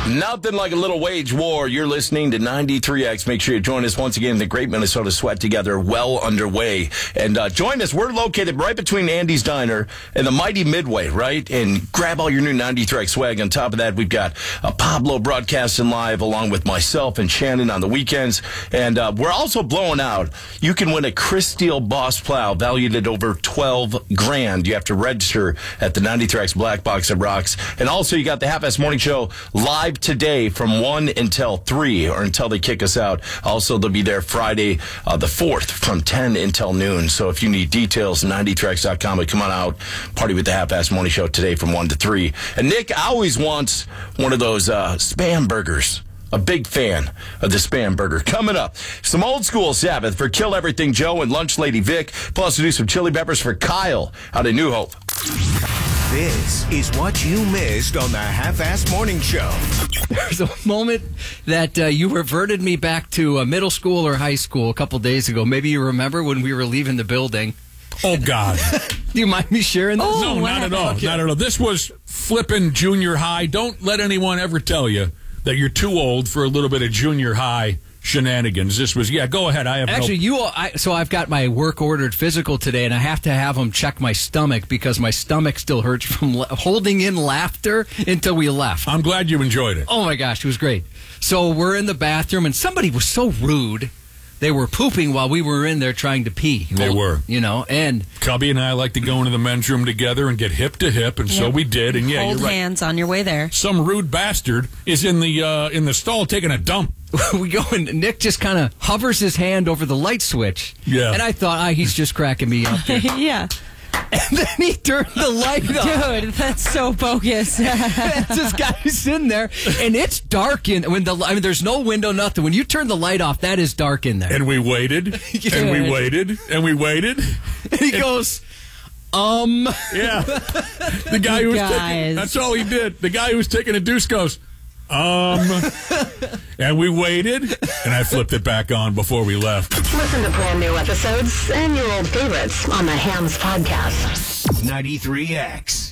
Nothing like a little wage war. You're listening to 93X. Make sure you join us once again. The Great Minnesota Sweat Together well underway. And join us. We're located right between Andy's Diner and the Mighty Midway, right? And grab all your new 93X swag. On top of that, we've got Pablo broadcasting live along with myself and Shannon on the weekends. And we're also blowing out. You can win a Chris Steele Boss Plow valued at over $12,000. You have to register at the 93X Black Box that rocks. And also, you got the Half-Ass Morning Show live today from 1 until 3 or until they kick us out. Also, they'll be there Friday the 4th from 10 until noon. So if you need details, 93x.com. Come on out, party with the Half-Ass Morning Show today from 1 to 3. And Nick always wants one of those Spam burgers. A big fan of the Spam burger. Coming up, some old school Sabbath for Kill Everything Joe and Lunch Lady Vic. Plus, we'll do some chili peppers for Kyle out of New Hope. This is what you missed on the Half-Ass Morning Show. There's a moment that you reverted me back to middle school or high school a couple days ago. Maybe you remember when we were leaving the building. Oh, God. Do you mind me sharing this? No, not at all. Okay. Not at all. This was flipping junior high. Don't let anyone ever tell you that you're too old for a little bit of junior high shenanigans. This was, go ahead. I have Actually, so I've got my work-ordered physical today, and I have to have them check my stomach because my stomach still hurts from holding in laughter until we left. I'm glad you enjoyed it. Oh, my gosh, it was great. So we're in the bathroom, and somebody was so rude. They were pooping while we were in there trying to pee. They were. And Cubby and I like to go into the men's room together and get hip to hip, and so we did. And hold you're right. hands on your way there. Some rude bastard is in the stall taking a dump. we go, and Nick just kind of hovers his hand over the light switch. Yeah. And I thought, he's just cracking me up there. Yeah. And then he turned the light on. Dude, that's so bogus. This guy's in there, and it's dark there's no window, nothing. When you turn the light off, that is dark in there. And we waited, and we waited, and we waited. And he goes, Yeah. The guy who was taking, that's all he did. The guy who was taking a deuce goes, and we waited, and I flipped it back on before we left. Listen to brand new episodes and your old favorites on the Hams Podcast. 93X.